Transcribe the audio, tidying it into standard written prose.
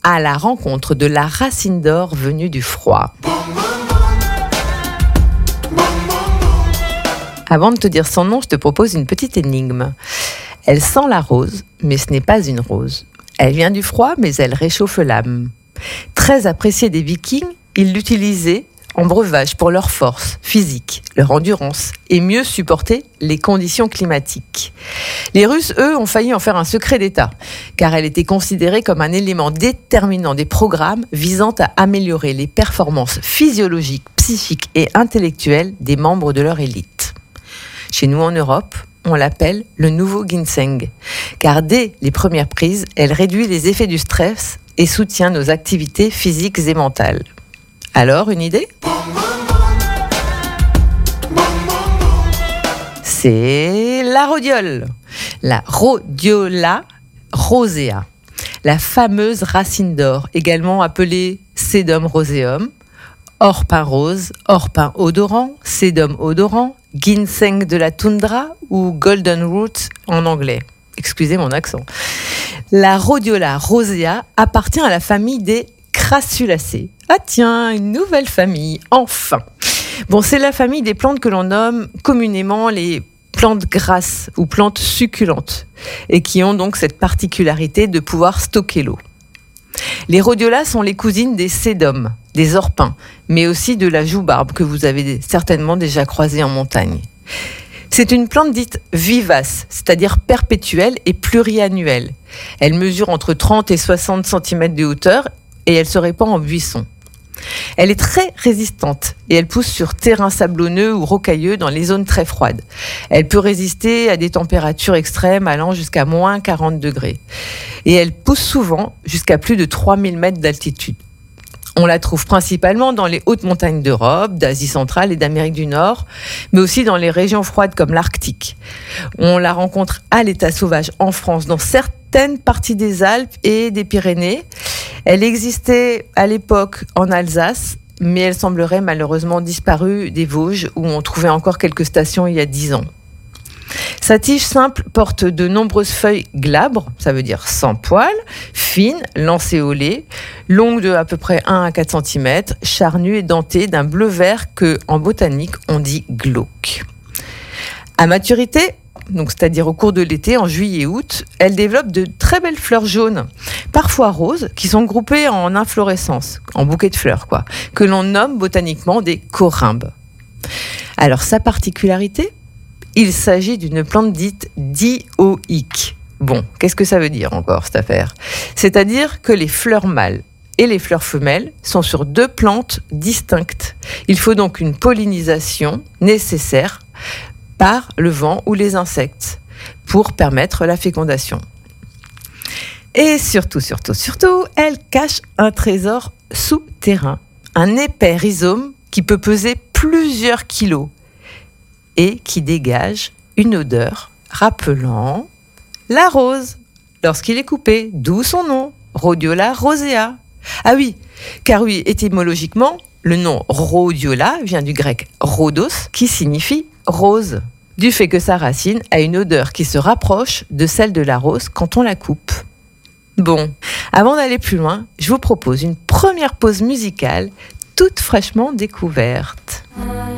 à la rencontre de la racine d'or venue du froid. Avant de te dire son nom, je te propose une petite énigme. Elle sent la rose, mais ce n'est pas une rose. Elle vient du froid, mais elle réchauffe l'âme. Très appréciée des Vikings, ils l'utilisaient en breuvage pour leur force physique, leur endurance et mieux supporter les conditions climatiques. Les Russes, eux, ont failli en faire un secret d'État, car elle était considérée comme un élément déterminant des programmes visant à améliorer les performances physiologiques, psychiques et intellectuelles des membres de leur élite. Chez nous en Europe, on l'appelle le nouveau ginseng, car dès les premières prises, elle réduit les effets du stress et soutient nos activités physiques et mentales. Alors, une idée ? C'est la rhodiole, la Rhodiola rosea, la fameuse racine d'or, également appelée Sedum roseum, orpin rose, orpin odorant, Sedum odorant, ginseng de la toundra ou golden root en anglais. Excusez mon accent. La Rhodiola rosea appartient à la famille des Crassulaceae. Ah tiens, une nouvelle famille, enfin. Bon, c'est la famille des plantes que l'on nomme communément les plantes grasses ou plantes succulentes et qui ont donc cette particularité de pouvoir stocker l'eau. Les rhodiolas sont les cousines des sédums, des orpins, mais aussi de la joubarbe que vous avez certainement déjà croisée en montagne. C'est une plante dite vivace, c'est-à-dire perpétuelle et pluriannuelle. Elle mesure entre 30 et 60 cm de hauteur et elle se répand en buisson. Elle est très résistante et elle pousse sur terrain sablonneux ou rocailleux dans les zones très froides. Elle peut résister à des températures extrêmes allant jusqu'à moins 40 degrés. Et elle pousse souvent jusqu'à plus de 3000 mètres d'altitude. On la trouve principalement dans les hautes montagnes d'Europe, d'Asie centrale et d'Amérique du Nord, mais aussi dans les régions froides comme l'Arctique. On la rencontre à l'état sauvage en France, dans certaines parties des Alpes et des Pyrénées. Elle existait à l'époque en Alsace, mais elle semblerait malheureusement disparue des Vosges, où on trouvait encore quelques stations il y a 10 ans. Sa tige simple porte de nombreuses feuilles glabres, ça veut dire sans poils, fines, lancéolées, longues de à peu près 1 à 4 cm, charnues et dentées d'un bleu-vert que, en botanique, on dit glauque. À maturité, donc c'est-à-dire au cours de l'été, en juillet-août, elle développe de très belles fleurs jaunes, parfois roses, qui sont groupées en inflorescences, en bouquets de fleurs, que l'on nomme botaniquement des corymbes. Alors sa particularité ? Il s'agit d'une plante dite dioïque. Bon, qu'est-ce que ça veut dire encore cette affaire ? C'est-à-dire que les fleurs mâles et les fleurs femelles sont sur 2 plantes distinctes. Il faut donc une pollinisation nécessaire par le vent ou les insectes pour permettre la fécondation. Et surtout, elle cache un trésor souterrain, un épais rhizome qui peut peser plusieurs kilos et qui dégage une odeur rappelant la rose lorsqu'il est coupé, d'où son nom, Rhodiola rosea. Ah oui, car oui, étymologiquement, le nom Rhodiola vient du grec rhodos, qui signifie rose, du fait que sa racine a une odeur qui se rapproche de celle de la rose quand on la coupe. Bon, avant d'aller plus loin, je vous propose une première pause musicale toute fraîchement découverte.